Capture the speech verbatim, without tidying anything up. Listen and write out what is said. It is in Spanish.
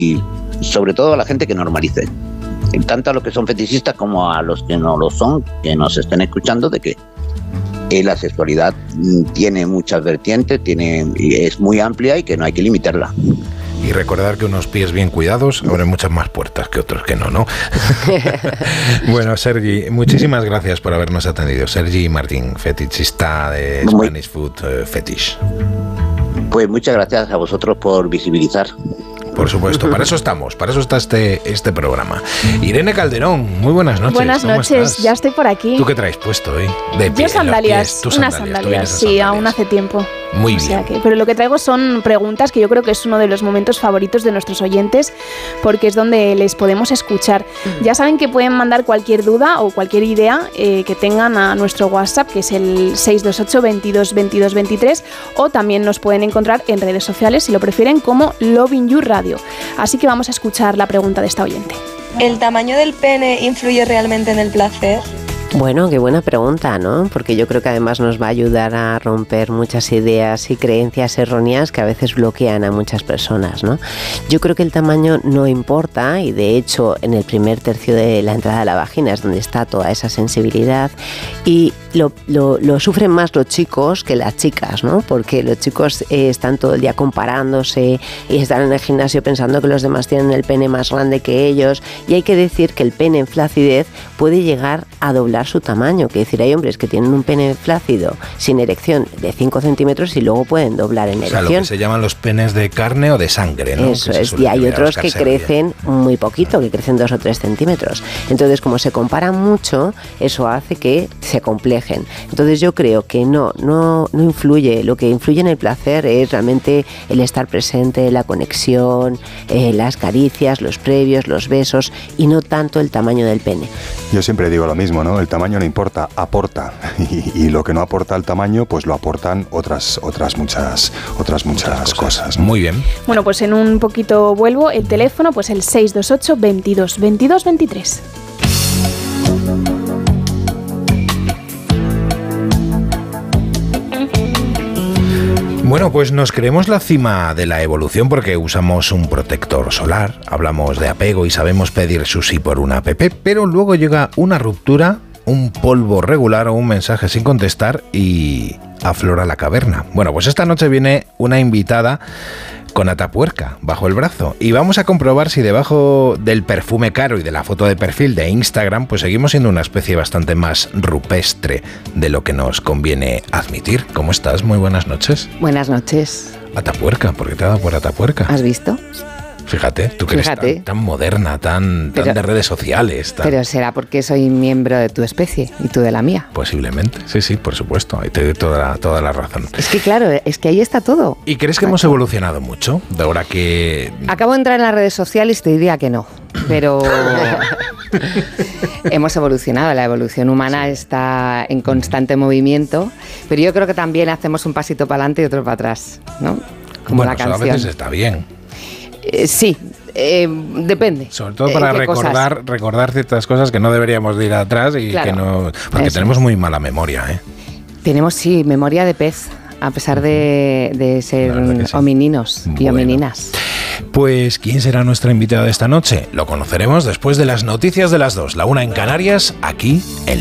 y sobre todo a la gente que normalice, tanto a los que son fetichistas como a los que no lo son, que nos estén escuchando, de que eh, la sexualidad tiene muchas vertientes, tiene, es muy amplia y que no hay que limitarla. Y recordar que unos pies bien cuidados abren muchas más puertas que otros que no, ¿no? Bueno, Sergi, muchísimas gracias por habernos atendido. Sergi Martín, fetichista de Muy... Spanish Food uh, Fetish. Pues muchas gracias a vosotros por visibilizar. Por supuesto, para eso estamos, para eso está este, este programa. Irene Calderón, muy buenas noches. Buenas noches, estás? ya estoy por aquí. ¿Tú qué traes puesto hoy? De pie, Yo sandalias, pies, unas unas sandalias, sandalias, sí, sandalias, aún hace tiempo. Muy o bien. Sea que, pero lo que traigo son preguntas que yo creo que es uno de los momentos favoritos de nuestros oyentes, porque es donde les podemos escuchar. Mm. Ya saben que pueden mandar cualquier duda o cualquier idea eh, que tengan a nuestro WhatsApp, que es el seis dos ocho, veintidós, veintidós, veintitrés, o también nos pueden encontrar en redes sociales, si lo prefieren, como Loving You Radio. Así que vamos a escuchar la pregunta de esta oyente. ¿El tamaño del pene influye realmente en el placer? Bueno, qué buena pregunta, ¿no? Porque yo creo que además nos va a ayudar a romper muchas ideas y creencias erróneas que a veces bloquean a muchas personas, ¿no? Yo creo que el tamaño no importa y de hecho en el primer tercio de la entrada de la vagina es donde está toda esa sensibilidad y lo, lo, lo sufren más los chicos que las chicas, ¿no? Porque los chicos eh, están todo el día comparándose y están en el gimnasio pensando que los demás tienen el pene más grande que ellos y hay que decir que el pene en flacidez puede llegar a doblar su tamaño, que decir, hay hombres que tienen un pene flácido sin erección de cinco centímetros y luego pueden doblar en erección. O sea, lo que se llaman los penes de carne o de sangre, ¿no? Eso es, y hay otros que crecen muy poquito, que crecen dos o tres centímetros. Entonces, como se comparan mucho, eso hace que se complejen. Entonces, yo creo que no, no, no influye. Lo que influye en el placer es realmente el estar presente, la conexión, eh, las caricias, los previos, los besos, y no tanto el tamaño del pene. Yo siempre digo lo mismo, ¿no? El tamaño no importa, aporta. Y, y lo que no aporta el tamaño, pues lo aportan otras, otras muchas, otras muchas, muchas cosas. cosas. Muy bien. Bueno, pues en un poquito vuelvo. El teléfono, pues el seis dos ocho, veintidós, veintidós, veintitrés. Bueno, pues nos creemos la cima de la evolución porque usamos un protector solar, hablamos de apego y sabemos pedir sushi por una app, pero luego llega una ruptura, un polvo regular o un mensaje sin contestar y aflora la caverna. Bueno, pues esta noche viene una invitada con Atapuerca bajo el brazo y vamos a comprobar si debajo del perfume caro y de la foto de perfil de Instagram pues seguimos siendo una especie bastante más rupestre de lo que nos conviene admitir. ¿Cómo estás? Muy buenas noches. Buenas noches. Atapuerca, ¿por qué te ha dado por Atapuerca? ¿Has visto? Fíjate, tú que Fíjate. eres tan, tan moderna, tan, pero, tan de redes sociales. Tan... Pero será porque soy miembro de tu especie y tú de la mía. Posiblemente, sí, sí, por supuesto. Ahí te doy toda la, toda la razón. Es que claro, es que ahí está todo. ¿Y crees que hemos evolucionado mucho de ahora que...? Acabo de entrar en las redes sociales y te diría que no, pero hemos evolucionado. La evolución humana sí. está en constante movimiento, pero yo creo que también hacemos un pasito para adelante y otro para atrás, ¿no? Como bueno, la canción. Eso a veces está bien. Eh, sí, eh, depende. Sobre todo para recordar cosas. recordar ciertas cosas que no deberíamos de ir atrás y claro, que no... Porque eso. Tenemos muy mala memoria, ¿eh? Tenemos, sí, memoria de pez, a pesar de, de ser sí. homininos bueno. y homininas. Pues, ¿quién será nuestra invitada de esta noche? Lo conoceremos después de las noticias de las dos, la una en Canarias, aquí en